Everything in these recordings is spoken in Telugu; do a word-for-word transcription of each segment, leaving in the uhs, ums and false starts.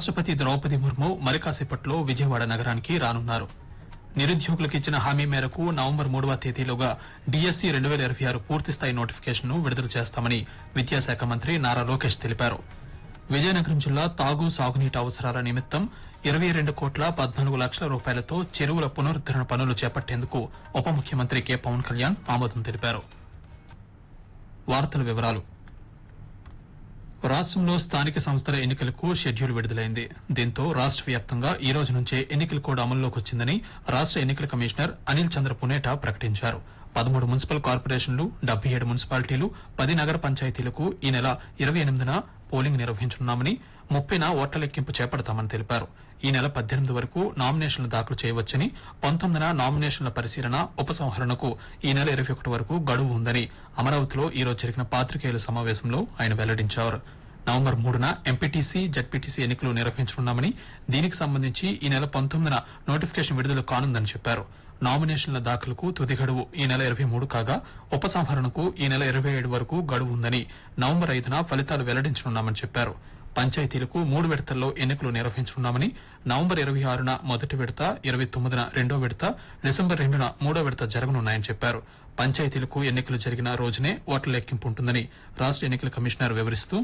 రాష్టపతి ద్రౌపది ముర్ము మరి కాసేపట్లో విజయవాడ నగరానికి రానున్నారు. నిరుద్యోగులకు ఇచ్చిన హామీ మేరకు నవంబర్ మూడవ తేదీలోగా డీఎస్సీ రెండు వేల ఇరవై ఆరు పూర్తిస్థాయి నోటిఫికేషన్ ను విడుదల చేస్తామని విద్యాశాఖ మంత్రి నారా లోకేష్ తెలిపారు. విజయనగరం జిల్లా తాగు సాగునీటి అవసరాల నిమిత్తం ఇరవై రెండు కోట్ల పద్నాలుగు లక్షల రూపాయలతో చెరువుల పునరుద్దరణ పనులు చేపట్టేందుకు ఉప ముఖ్యమంత్రి కె పవన్ కళ్యాణ్ ఆమోదం తెలిపారు. వార్తల వివరాలు. రాష్టంలో స్థానిక సంస్థల ఎన్నికలకు షెడ్యూల్ విడుదలైంది. దీంతో రాష్ట వ్యాప్తంగా ఈ రోజు నుంచే ఎన్నికల కోడ్ అమల్లోకి వచ్చిందని రాష్ట ఎన్నికల కమిషనర్ అనిల్ చంద్ర పునేటా ప్రకటించారు. పదమూడు మున్సిపల్ కార్పొరేషన్లు, డెబ్బై ఏడు మున్సిపాలిటీలు, పది నగర పంచాయతీలకు ఈ నెల ఇరవై ఎనిమిదిన పోలింగ్ నిర్వహించనున్నామని, ముప్పైన ఓట్ల లెక్కింపు చేపడతామని తెలిపారు. ఈ నెల పద్దెనిమిది వరకు నామినేషన్లు దాఖలు చేయవచ్చని, పంతొమ్మిదిన నామినేషన్ల పరిశీలన, ఉపసంహరణకు ఈ నెల ఇరవై ఒకటి వరకు గడువు ఉందని అమరావతిలో ఈ రోజు జరిగిన పాత్రికేయుల సమావేశంలో ఆయన వెల్లడించారు. నవంబర్ మూడున ఎంపీటీసీ, జడ్పీటీసీ ఎన్నికలు నిర్వహించనున్నామని, దీనికి సంబంధించి ఈ నెల పంతొమ్మిదిన నోటిఫికేషన్ విడుదల కానుందని చెప్పారు. నామినేషన్ల దాఖలుకు తుది గడువు ఈ నెల ఇరవై మూడు కాగా, ఉపసంహరణకు ఈ నెల ఇరవై ఏడు వరకు గడువు ఉందని, నవంబర్ ఐదున ఫలితాలు వెల్లడించనున్నామని చెప్పారు. పంచాయతీలకు మూడు విడతల్లో ఎన్నికలు నిర్వహించనున్నామని, నవంబర్ ఇరవై ఆరున మొదటి విడత, ఇరవై తొమ్మిదిన రెండో విడత, డిసెంబర్ రెండున మూడో విడత జరగనున్నాయని చెప్పారు. పంచాయతీలకు ఎన్నికలు జరిగిన రోజునే ఓట్ల లెక్కింపు ఉంటుందని రాష్ట ఎన్నికల కమిషనర్ వివరిస్తూ,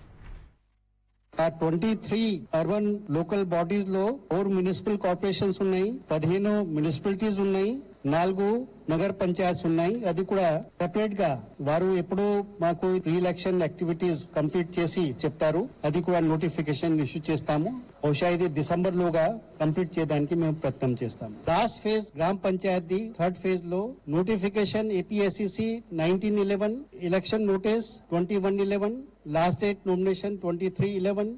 ఆ twenty three urban local bodies లో ఫోర్ మున్సిపల్ కార్పొరేషన్స్ ఉన్నాయి, పదిహేను మున్సిపాలిటీస్ ఉన్నాయి, నాలుగు నగర పంచాయత్స్ ఉన్నాయి. అది కూడా సెపరేట్ గా వారు ఎప్పుడు మాకు రీ ఎలక్షన్ యాక్టివిటీస్ కంప్లీట్ చేసి చెప్తారు. అది కూడా నోటిఫికేషన్ ఇష్యూ చేస్తాము. బహుశా ఇది డిసెంబర్ లోగా కంప్లీట్ చేయడానికి మేము ప్రయత్నం చేస్తాము. లాస్ట్ ఫేజ్ గ్రామ పంచాయతీ థర్డ్ ఫేజ్ లో notification APSCC nineteen eleven, election notice twenty one eleven, last date nomination twenty three eleven.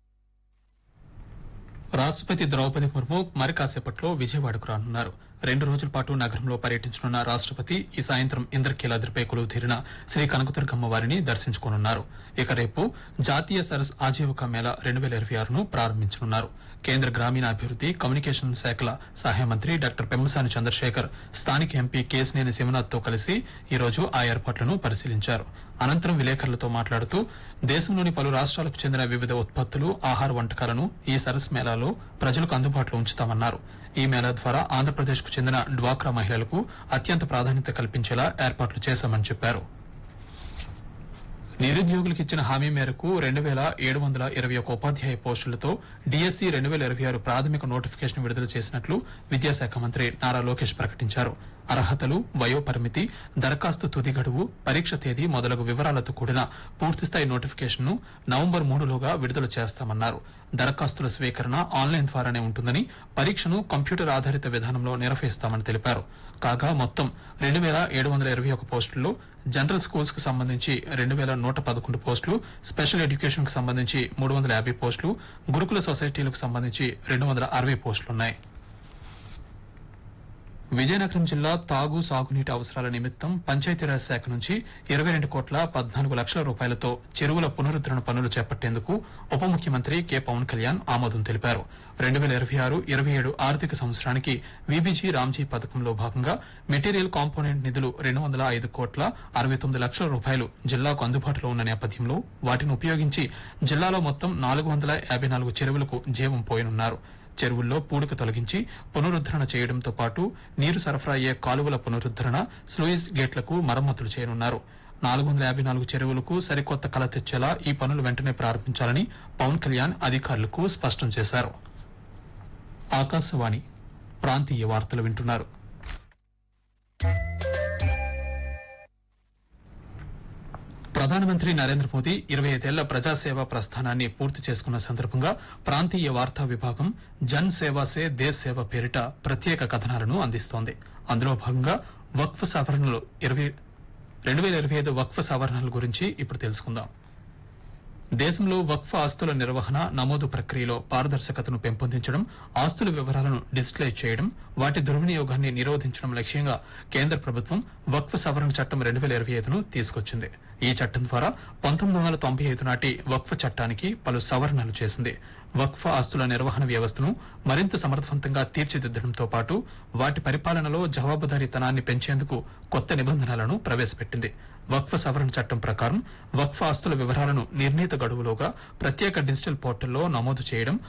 రాష్టపతి ద్రౌపది ముర్ము మరి కాసేపట్లో విజయవాడకు రానున్నారు. రెండు రోజుల పాటు నగరంలో పర్యటించనున్న రాష్టపతి ఈ సాయంత్రం ఇంద్రకీలాద్రిపై కొలువు తీరిన శ్రీ కనకదుర్గమ్మ వారిని దర్శించుకోనున్నారు. ఇక రేపు జాతీయ సరస్ ఆజీవిక మేళా రెండు వేల ఇరవై ఆరును ప్రారంభించనున్నారు. కేంద్ర గ్రామీణాభివృద్ది, కమ్యూనికేషన్ శాఖల సహాయ మంత్రి డాక్టర్ పెమ్మసాని చంద్రశేఖర్ స్థానిక ఎంపీ కేశినేని శివనాథ్ తో కలిసి ఈ రోజు ఆ ఏర్పాట్లను పరిశీలించారు. అనంతరం విలేకరులతో మాట్లాడుతూ, దేశంలోని పలు రాష్ట్రాలకు చెందిన వివిధ ఉత్పత్తులు, ఆహార వంటకాలను ఈ సరస్ మేళాలో ప్రజలకు అందుబాటులో ఉంచుతామన్నారు. ఈ మేళా ద్వారా ఆంధ్రప్రదేశ్ కు చెందిన డ్వాక్రా మహిళలకు అత్యంత ప్రాధాన్యత కల్పించేలా ఏర్పాట్లు చేశామని చెప్పారు. నిరుద్యోగులకు ఇచ్చిన హామీ మేరకు రెండు వేల ఏడు వందల ఇరవై ఒక ఉపాధ్యాయ పోస్టులతో డీఎస్సీ రెండు వేల ఇరవై ఆరు ప్రాథమిక నోటిఫికేషన్ విడుదల చేసినట్లు విద్యాశాఖ మంత్రి నారా లోకేష్ ప్రకటించారు. అర్హతలు, వయోపరిమితి, దరఖాస్తు తుది గడువు, పరీక్ష తేదీ మొదలగు వివరాలతో కూడిన పూర్తిస్థాయి నోటిఫికేషన్ ను నవంబర్ మూడులోగా విడుదల చేస్తామన్నారు. దరఖాస్తుల స్వీకరణ ఆన్లైన్ ద్వారానే ఉంటుందని, పరీక్షను కంప్యూటర్ ఆధారిత విధానంలో నిర్వహిస్తామని తెలిపారు. కాగా మొత్తం రెండు వేల ఏడు వందల ఇరవై ఒక పోస్టుల్లో జనరల్ స్కూల్స్ కు సంబంధించి రెండు వేల నూట పదకొండు పోస్టులు, స్పెషల్ ఎడ్యుకేషన్ కు సంబంధించి మూడు వందల యాభై పోస్టులు, గురుకుల సొసైటీలకు సంబంధించి రెండు వందల అరవై పోస్టులున్నాయి. విజయనగరం జిల్లా తాగు సాగునీటి అవసరాల నిమిత్తం పంచాయతీరాజ్ శాఖ నుంచి ఇరవై రెండు కోట్ల పద్నాలుగు లక్షల రూపాయలతో చెరువుల పునరుద్దరణ పనులు చేపట్టేందుకు ఉప ముఖ్యమంత్రి కె పవన్ కళ్యాణ్ ఆమోదం తెలిపారు. రెండు వేల ఇరవై ఆరు ఇరవై ఏడు ఆర్థిక సంవత్సరానికి వీబీజీ రామ్జీ పథకంలో భాగంగా మెటీరియల్ కాంపోనెంట్ నిధులు రెండు వందల ఐదు కోట్ల అరవై తొమ్మిది లక్షల రూపాయలు జిల్లాకు అందుబాటులో ఉన్న నేపథ్యంలో వాటిని ఉపయోగించి జిల్లాలో మొత్తం నాలుగు వందల యాభై నాలుగు చెరువులకు జీవం పోయనున్నారు. చెరువుల్లో పూడిక తొలగించి పునరుద్దరణ చేయడంతో పాటు నీరు సరఫరా అయ్యే కాలువల పునరుద్దరణ, స్లూయిస్ గేట్లకు మరమ్మతులు చేయనున్నారు. నాలుగు వందల యాభై నాలుగు చెరువులకు సరికొత్త కళ తెచ్చేలా ఈ పనులు వెంటనే ప్రారంభించాలని పవన్ కళ్యాణ్ అధికారులకు స్పష్టం చేశారు. ఆకాశవాణి ప్రాంతీయ వార్తలు వింటున్నారు. ప్రధానమంత్రి నరేంద్ర మోదీ ఇరవై ఐదేళ్ల ప్రజాసేవా ప్రస్థానాన్ని పూర్తి చేసుకున్న సందర్భంగా ప్రాంతీయ వార్తా విభాగం జన్ సేవా సే దేశ్ సేవ పేరిట ప్రత్యేక కథనాలను అందిస్తోంది. అందులో భాగంగా వక్ఫ్ సవరణలు రెండు వేల ఇరవై ఐదు వక్ఫ్ సవరణల గురించి ఇప్పుడు తెలుసుకుందాం. దేశంలో వక్ఫ్ ఆస్తుల నిర్వహణ, నమోదు ప్రక్రియలో పారదర్శకతను పెంపొందించడం, ఆస్తుల వివరాలను డిజిటలైజ్ చేయడం, వాటి దుర్వినియోగాన్ని నిరోధించడం లక్ష్యంగా కేంద్ర ప్రభుత్వం వక్ఫ్ సవరణ చట్టం రెండు వేల ఇరవై ఐదును తీసుకొచ్చింది. ఈ చట్టం ద్వారా పంతొమ్మిది వందల తొంభై ఐదు నాటి వక్ఫ్ చట్టానికి పలు సవరణలు చేసింది. వక్ఫ్ ఆస్తుల నిర్వహణ వ్యవస్థను మరింత సమర్థవంతంగా తీర్చిదిద్దడంతో పాటు వాటి పరిపాలనలో జవాబుదారీతనాన్ని పెంచేందుకు కొత్త నిబంధనలను ప్రవేశపెట్టింది. వక్ఫ్ సవరణ చట్టం ప్రకారం వక్ఫ్ ఆస్తుల వివరాలను నిర్ణీత గడువులోగా ప్రత్యేక డిజిటల్ పోర్టల్లో నమోదు చేయడం,